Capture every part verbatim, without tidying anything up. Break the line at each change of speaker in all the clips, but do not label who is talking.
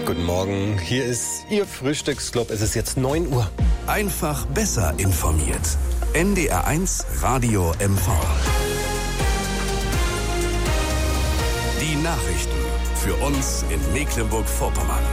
Guten Morgen, hier ist Ihr Frühstücksclub. Es ist jetzt neun Uhr.
Einfach besser informiert. N D R eins Radio M V. Die Nachrichten für uns in Mecklenburg-Vorpommern.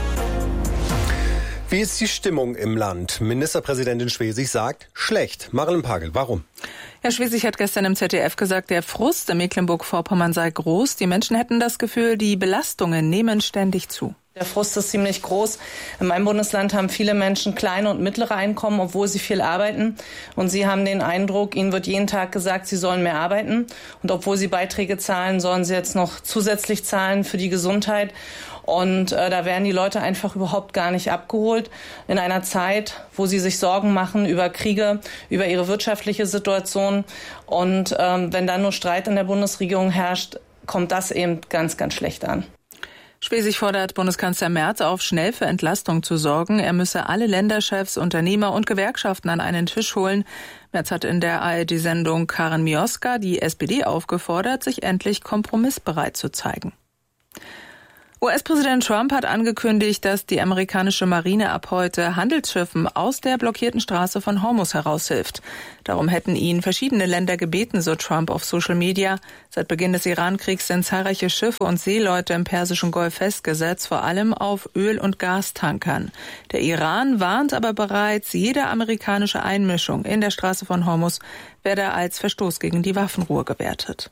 Wie ist die Stimmung im Land? Ministerpräsidentin Schwesig sagt, schlecht. Marilyn Pagel, warum?
Herr Schwesig hat gestern im Z D F gesagt, der Frust in Mecklenburg-Vorpommern sei groß. Die Menschen hätten das Gefühl, die Belastungen nehmen ständig zu.
Der Frust ist ziemlich groß. In meinem Bundesland haben viele Menschen kleine und mittlere Einkommen, obwohl sie viel arbeiten. Und sie haben den Eindruck, ihnen wird jeden Tag gesagt, sie sollen mehr arbeiten. Und obwohl sie Beiträge zahlen, sollen sie jetzt noch zusätzlich zahlen für die Gesundheit. Und äh, da werden die Leute einfach überhaupt gar nicht abgeholt. In einer Zeit, wo sie sich Sorgen machen über Kriege, über ihre wirtschaftliche Situation. Und ähm, wenn dann nur Streit in der Bundesregierung herrscht, kommt das eben ganz, ganz schlecht an.
Schwesig fordert Bundeskanzler Merz auf, schnell für Entlastung zu sorgen. Er müsse alle Länderchefs, Unternehmer und Gewerkschaften an einen Tisch holen. Merz hat in der A R D-Sendung Karin Mioska die S P D aufgefordert, sich endlich kompromissbereit zu zeigen. U S-Präsident Trump hat angekündigt, dass die amerikanische Marine ab heute Handelsschiffen aus der blockierten Straße von Hormuz heraushilft. Darum hätten ihn verschiedene Länder gebeten, so Trump auf Social Media. Seit Beginn des Iran-Kriegs sind zahlreiche Schiffe und Seeleute im Persischen Golf festgesetzt, vor allem auf Öl- und Gastankern. Der Iran warnt aber bereits, jede amerikanische Einmischung in der Straße von Hormuz werde als Verstoß gegen die Waffenruhe gewertet.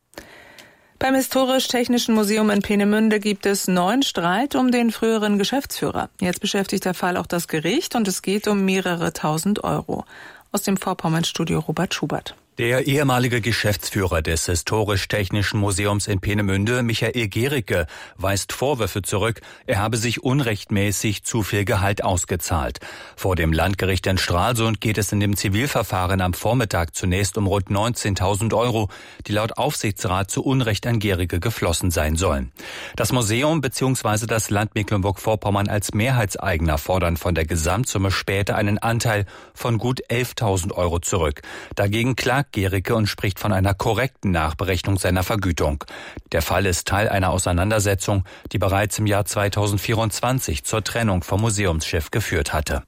Beim Historisch-Technischen Museum in Peenemünde gibt es neuen Streit um den früheren Geschäftsführer. Jetzt beschäftigt der Fall auch das Gericht und es geht um mehrere tausend Euro. Aus dem Vorpommern-Studio Robert Schubert.
Der ehemalige Geschäftsführer des Historisch-Technischen Museums in Peenemünde, Michael Gericke, weist Vorwürfe zurück, er habe sich unrechtmäßig zu viel Gehalt ausgezahlt. Vor dem Landgericht in Stralsund geht es in dem Zivilverfahren am Vormittag zunächst um rund neunzehntausend Euro, die laut Aufsichtsrat zu Unrecht an Gericke geflossen sein sollen. Das Museum bzw. das Land Mecklenburg-Vorpommern als Mehrheitseigner fordern von der Gesamtsumme später einen Anteil von gut elftausend Euro zurück. Dagegen klagt Gericke und spricht von einer korrekten Nachberechnung seiner Vergütung. Der Fall ist Teil einer Auseinandersetzung, die bereits im Jahr zweitausendvierundzwanzig zur Trennung vom Museumsschiff geführt hatte.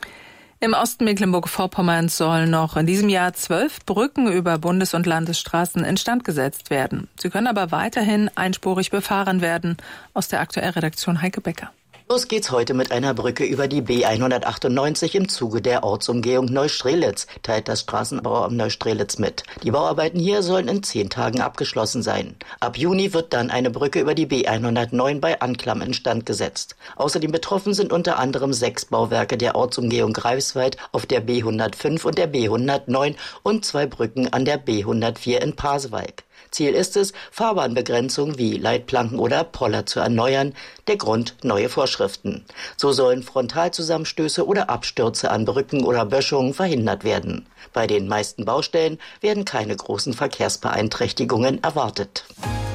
Im Osten Mecklenburg-Vorpommerns sollen noch in diesem Jahr zwölf Brücken über Bundes- und Landesstraßen instand gesetzt werden. Sie können aber weiterhin einspurig befahren werden. Aus der Aktuellredaktion Heike Becker.
Los geht's heute mit einer Brücke über die B hundertachtundneunzig im Zuge der Ortsumgehung Neustrelitz, teilt das Straßenbauamt Neustrelitz mit. Die Bauarbeiten hier sollen in zehn Tagen abgeschlossen sein. Ab Juni wird dann eine Brücke über die B hundertneun bei Anklam instand gesetzt. Außerdem betroffen sind unter anderem sechs Bauwerke der Ortsumgehung Greifswald auf der B hundertfünf und der B hundertneun und zwei Brücken an der B hundertvier in Pasewalk. Ziel ist es, Fahrbahnbegrenzungen wie Leitplanken oder Poller zu erneuern. Der Grund: neue Vorschriften. So sollen Frontalzusammenstöße oder Abstürze an Brücken oder Böschungen verhindert werden. Bei den meisten Baustellen werden keine großen Verkehrsbeeinträchtigungen erwartet.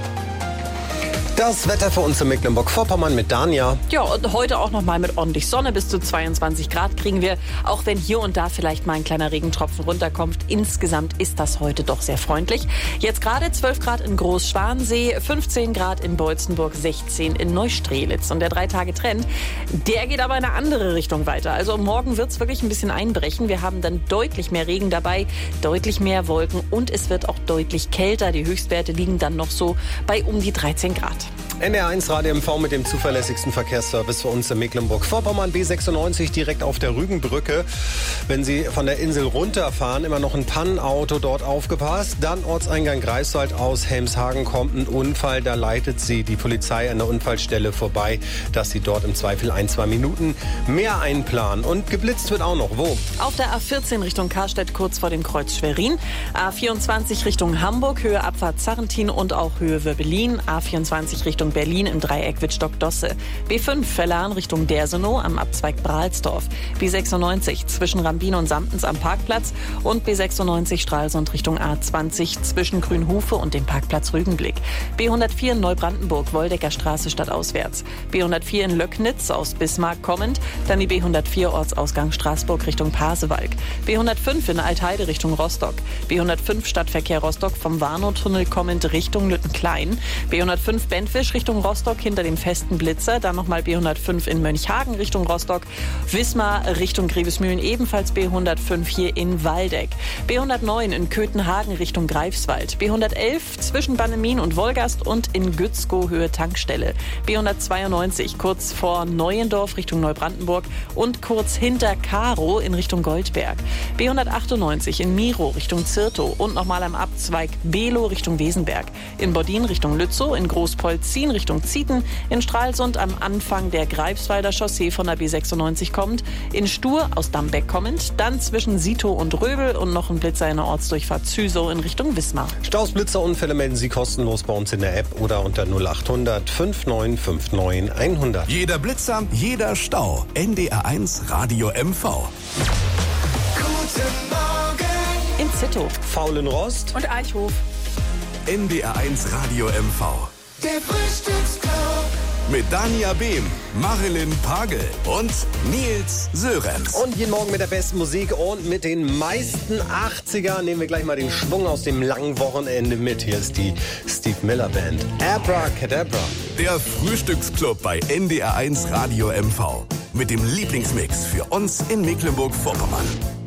Das Wetter für uns in Mecklenburg-Vorpommern mit Dania.
Ja, und heute auch noch mal mit ordentlich Sonne. Bis zu zweiundzwanzig Grad kriegen wir, auch wenn hier und da vielleicht mal ein kleiner Regentropfen runterkommt. Insgesamt ist das heute doch sehr freundlich. Jetzt gerade zwölf Grad in Großschwansee, fünfzehn Grad in Beutzenburg, sechzehn in Neustrelitz. Und der Drei-Tage-Trend, der geht aber in eine andere Richtung weiter. Also morgen wird es wirklich ein bisschen einbrechen. Wir haben dann deutlich mehr Regen dabei, deutlich mehr Wolken und es wird auch deutlich kälter. Die Höchstwerte liegen dann noch so bei um die dreizehn Grad.
N D R eins Radio M V mit dem zuverlässigsten Verkehrsservice für uns in Mecklenburg-Vorpommern. B sechsundneunzig direkt auf der Rügenbrücke. Wenn Sie von der Insel runterfahren, immer noch ein Pannenauto dort aufgepasst. Dann Ortseingang Greifswald aus Helmshagen kommt ein Unfall. Da leitet Sie die Polizei an der Unfallstelle vorbei, dass Sie dort im Zweifel ein, zwei Minuten mehr einplanen. Und geblitzt wird auch noch. Wo?
Auf der A vierzehn Richtung Karstedt kurz vor dem Kreuz Schwerin. A vierundzwanzig Richtung Hamburg, Höhe Abfahrt Sarrentin und auch Höhe Würbelin. A vierundzwanzig Richtung Berlin im Dreieck Wittstock-Dosse. B fünf Verlan Richtung Dersenow am Abzweig Brahlsdorf. B sechsundneunzig zwischen Rambin und Samtens am Parkplatz und B sechsundneunzig Stralsund Richtung A zwanzig zwischen Grünhufe und dem Parkplatz Rügenblick. B hundertvier in Neubrandenburg, Woldecker Straße stadtauswärts. B hundertvier in Löcknitz aus Bismarck kommend, dann die B hundertvier Ortsausgang Straßburg Richtung Pasewalk. B hundertfünf in Altheide Richtung Rostock. B hundertfünf Stadtverkehr Rostock vom Warnow-Tunnel kommend Richtung Lüttenklein. B hundertfünf Benfisch Richtung Rostock hinter dem festen Blitzer. Dann nochmal B hundertfünf in Mönchhagen Richtung Rostock. Wismar Richtung Grevesmühlen ebenfalls B hundertfünf hier in Waldeck. B hundertneun in Köthenhagen Richtung Greifswald. B hundertelf zwischen Bannemin und Wolgast und in Gützkow Höhe Tankstelle. B hundertzweiundneunzig kurz vor Neuendorf Richtung Neubrandenburg und kurz hinter Karow in Richtung Goldberg. B hundertachtundneunzig in Miro Richtung Zirtow und nochmal am Abzweig Below Richtung Wesenberg. In Bodin Richtung Lützow, in Großpolzin Richtung Zieten, in Stralsund am Anfang der Greifswalder Chaussee von der B sechsundneunzig kommend, in Stur aus Dambeck kommend, dann zwischen Sito und Röbel und noch ein Blitzer in der Ortsdurchfahrt Züsow in Richtung Wismar.
Staus, Blitzer, Unfälle melden Sie kostenlos bei uns in der App oder unter null achthundert fünfundneunzig neunundfünfzig hundert.
Jeder Blitzer, jeder Stau. N D R eins Radio M V.
Guten Morgen
In Zittow.
Faulenrost
Und Eichhof.
N D R eins Radio M V.
Der Frühstücksclub
Mit Dania Behm, Marilyn Pagel und Nils Sörenz.
und jeden Morgen mit der besten Musik und mit den meisten achtziger nehmen wir gleich mal den Schwung aus dem langen Wochenende mit. Hier ist die Steve Miller Band. Abracadabra.
Der Frühstücksclub bei N D R eins Radio M V. Mit dem Lieblingsmix für uns in Mecklenburg-Vorpommern.